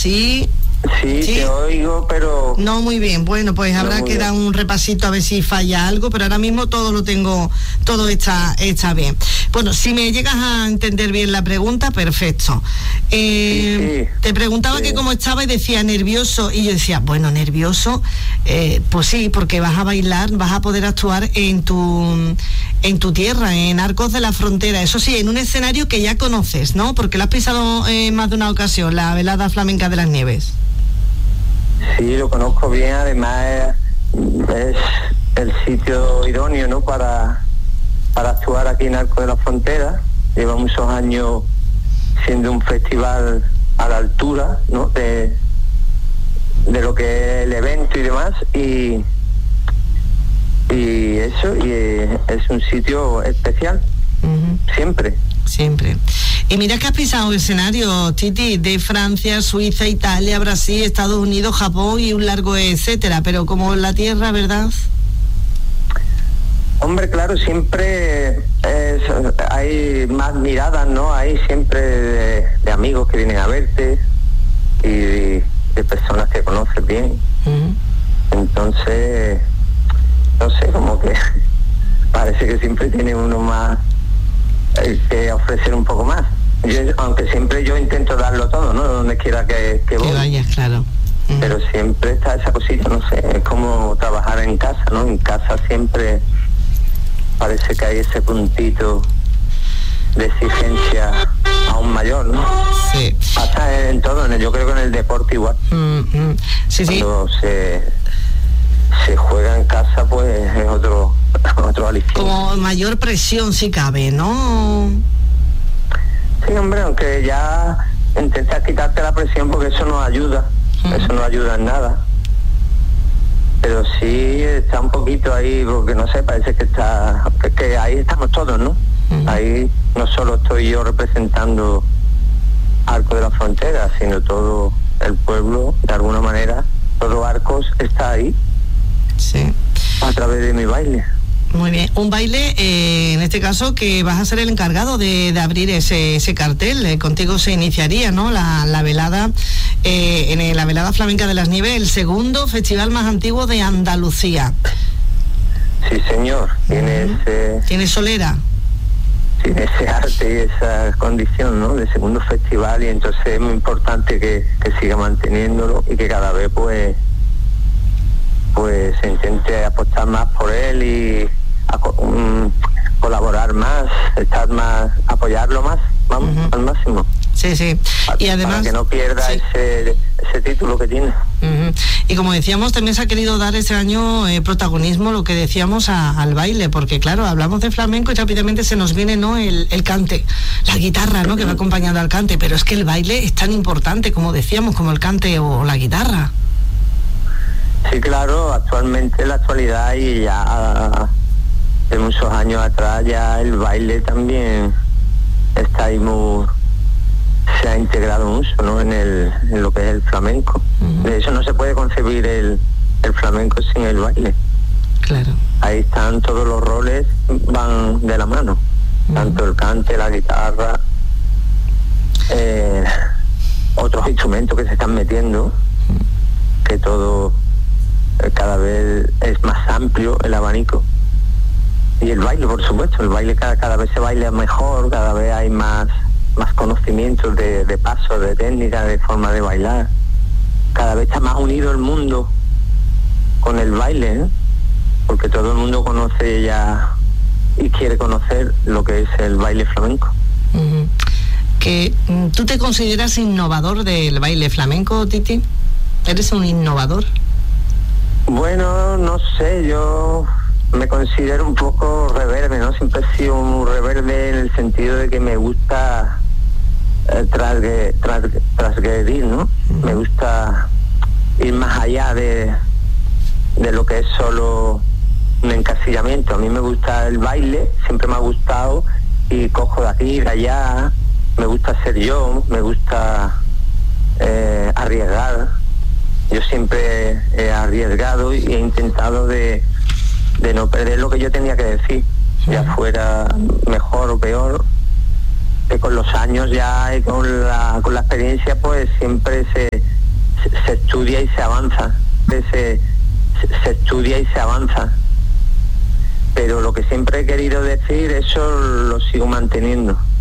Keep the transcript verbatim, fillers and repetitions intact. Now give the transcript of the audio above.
Sí. Sí, ¿Sí? Te oigo, pero... No, muy bien. Bueno, pues habrá no que bien. dar un repasito a ver si falla algo, pero ahora mismo todo lo tengo, todo está, está bien. Bueno, si me llegas a entender bien la pregunta, perfecto. Eh, sí, sí. Te preguntaba sí. que cómo estaba y decía nervioso, y yo decía, bueno, nervioso, eh, pues sí, porque vas a bailar, vas a poder actuar en tu, en tu tierra, en Arcos de la Frontera. Eso sí, en un escenario que ya conoces, ¿no? Porque lo has pisado en eh, más de una ocasión, la Velada Flamenca de las Nieves. Sí, lo conozco bien, además es, es el sitio idóneo, ¿no? Para, para actuar aquí en Arcos de la Frontera. Lleva muchos años siendo un festival a la altura, ¿no? De, de lo que es el evento y demás, y, y eso, y es un sitio especial, uh-huh. siempre. Siempre. Y mira que has pisado escenario, Titi, de Francia, Suiza, Italia, Brasil, Estados Unidos, Japón y un largo etcétera, pero como en la tierra, ¿verdad? Hombre, claro, siempre es, hay más miradas, ¿no? Hay siempre de, de amigos que vienen a verte y de, de personas que conoces bien. Uh-huh. Entonces, no sé, como que parece que siempre tiene uno más que ofrecer un poco más. Yo, aunque siempre yo intento darlo todo, ¿no? Donde quiera que, que voy. Que vayas, claro. Mm. Pero siempre está esa cosita, no sé, es como trabajar en casa, ¿no? En casa siempre parece que hay ese puntito de exigencia aún mayor, ¿no? Sí. Pasa en todo, en el, yo creo que en el deporte igual. Mm-hmm. Sí, Cuando sí. se, se juega en casa, pues es otro... otro aliciente. Como mayor presión si cabe, ¿no? Sí, hombre, aunque ya intentas quitarte la presión porque eso no ayuda, uh-huh. eso no ayuda en nada. Pero sí está un poquito ahí, porque no sé, parece que está, que, que ahí estamos todos, ¿no? Uh-huh. Ahí no solo estoy yo representando Arcos de la Frontera, sino todo el pueblo, de alguna manera, todo Arcos está ahí. Sí. A través de mi baile. Muy bien, un baile, eh, en este caso, que vas a ser el encargado de, de abrir ese, ese cartel. Eh, contigo se iniciaría, ¿no? La, la velada, eh, en el, la Velada Flamenca de las Nieves, el segundo festival más antiguo de Andalucía. Sí, señor. Tiene uh-huh. ese... Tiene solera. Tiene ese arte y esa condición, ¿no? De segundo festival, y entonces es muy importante que, que siga manteniéndolo y que cada vez, pues, pues se intente apostar más por él y a, um, colaborar más, estar más, apoyarlo más, vamos, uh-huh. al máximo. Sí, sí. Y además, para que no pierda sí. ese, ese título que tiene. Uh-huh. Y como decíamos, también se ha querido dar este año eh, protagonismo, lo que decíamos, a, al baile, porque claro, hablamos de flamenco y rápidamente se nos viene, ¿no? El, el cante, la guitarra, ¿no? Uh-huh. Que va acompañando al cante, pero es que el baile es tan importante, como decíamos, como el cante o la guitarra. Sí, claro, actualmente en la actualidad y ya de muchos años atrás ya el baile también está ahí muy, se ha integrado mucho, ¿no? En el, en lo que es el flamenco. Uh-huh. De hecho no se puede concebir el, el flamenco sin el baile. Claro. Ahí están todos los roles, van de la mano. Uh-huh. Tanto el cante, la guitarra, eh, otros instrumentos que se están metiendo, uh-huh. que todo cada vez es más amplio el abanico. Y el baile, por supuesto, el baile cada, cada vez se baila mejor, cada vez hay más, más conocimientos de, de pasos, de técnica, de forma de bailar. Cada vez está más unido el mundo con el baile, ¿eh? Porque todo el mundo conoce ya y quiere conocer lo que es el baile flamenco. Uh-huh. que ¿Tú te consideras innovador del baile flamenco, Titi? ¿Eres un innovador? Bueno, no sé, yo me considero un poco rebelde, ¿no? Siempre he sido un rebelde en el sentido de que me gusta eh, trasgredir, trasgredir, ¿no? Uh-huh. Me gusta ir más allá de, de lo que es solo un encasillamiento. A mí me gusta el baile, siempre me ha gustado, y cojo de aquí, de allá, me gusta ser yo, me gusta eh, arriesgar. Yo siempre he arriesgado y he intentado de, de no perder lo que yo tenía que decir, ya fuera mejor o peor, que con los años ya y con la, con la experiencia pues siempre se, se, se estudia y se avanza, se, se, se estudia y se avanza. Pero lo que siempre he querido decir, eso lo sigo manteniendo.